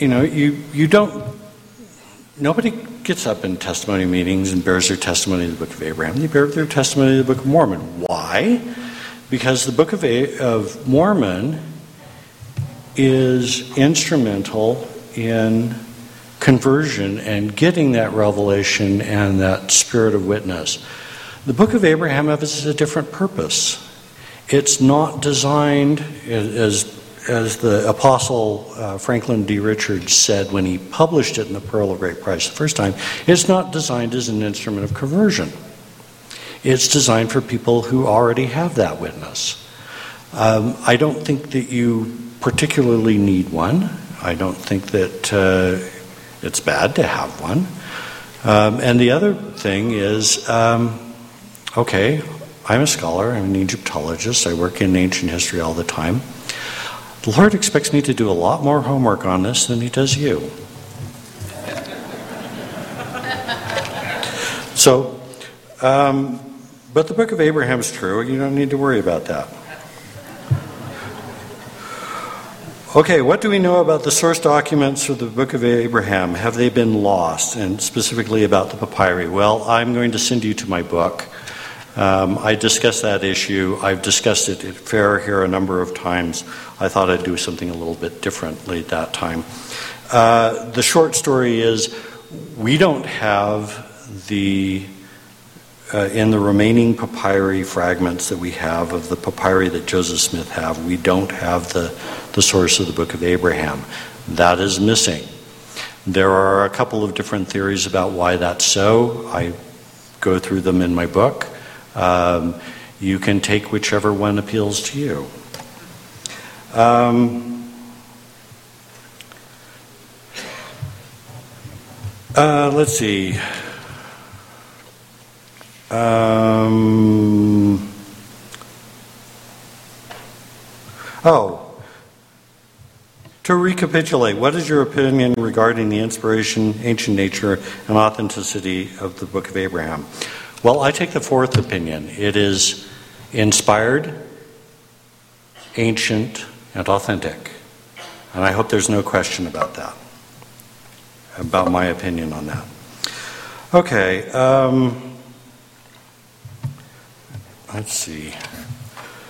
you don't, nobody gets up in testimony meetings and bears their testimony to the Book of Abraham. They bear their testimony to the Book of Mormon. Why? Because the Book of Mormon is instrumental in conversion and getting that revelation and that spirit of witness. The Book of Abraham has a different purpose. It's not designed, as the Apostle Franklin D. Richards said when he published it in the Pearl of Great Price the first time, it's not designed as an instrument of conversion. It's designed for people who already have that witness. I don't think that you particularly need one. I don't think that it's bad to have one. And the other thing is, okay, I'm a scholar, I'm an Egyptologist, I work in ancient history all the time. The Lord expects me to do a lot more homework on this than He does you. So, but the Book of Abraham is true, you don't need to worry about that. Okay, what do we know about the source documents of the Book of Abraham? Have they been lost? And specifically about the papyri? Well, I'm going to send you to my book. I discussed that issue. I've discussed it at Fair here a number of times. I thought I'd do something a little bit differently at that time. The short story is we don't have in the remaining papyri fragments that we have of the papyri that Joseph Smith have, we don't have the source of the Book of Abraham. That is missing. There are a couple of different theories about why that's so. I go through them in my book. You can take whichever one appeals to you. Let's see. To recapitulate, what is your opinion regarding the inspiration, ancient nature, and authenticity of the Book of Abraham? Well, I take the fourth opinion. It is inspired, ancient, and authentic. And I hope there's no question about that, about my opinion on that. Okay, let's see.